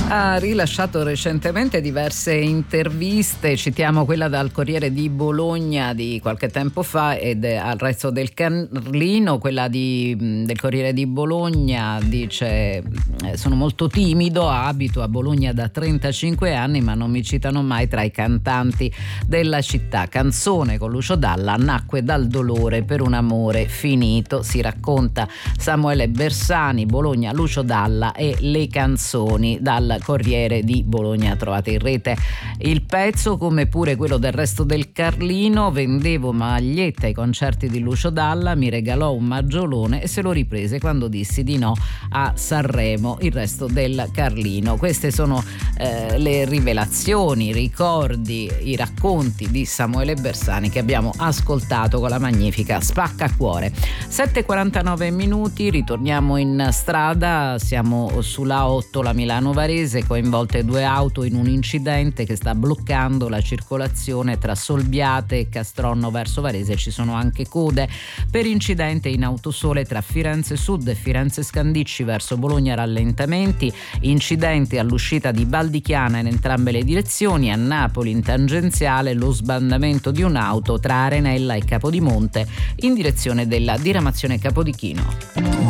Ha rilasciato recentemente diverse interviste, citiamo quella dal Corriere di Bologna di qualche tempo fa ed al Resto del Carlino. Quella del Corriere di Bologna dice: sono molto timido, abito a Bologna da 35 anni ma non mi citano mai tra i cantanti della città. Canzone con Lucio Dalla nacque dal dolore per un amore finito, si racconta Samuele Bersani. Bologna, Lucio Dalla e le canzoni, dal Corriere di Bologna. Trovate in rete il pezzo, come pure quello del Resto del Carlino. Vendevo magliette ai concerti di Lucio Dalla, mi regalò un maggiolone e se lo riprese quando dissi di no a Sanremo. Il Resto del Carlino. Queste sono le rivelazioni, i ricordi, i racconti di Samuele Bersani che abbiamo ascoltato con la magnifica Spaccacuore. 7:49 minuti, ritorniamo in strada, siamo sulla 8, la Milano Varese, coinvolte 2 auto in un incidente che sta bloccando la circolazione tra Solbiate e Castronno verso Varese. Ci sono anche code per incidente in Autosole tra Firenze Sud e Firenze Scandicci verso Bologna, rallentamenti, incidenti all'uscita di Val di Chiana in entrambe le direzioni. A Napoli in tangenziale lo sbandamento di un'auto tra Arenella e Capodimonte in direzione della diramazione Capodichino.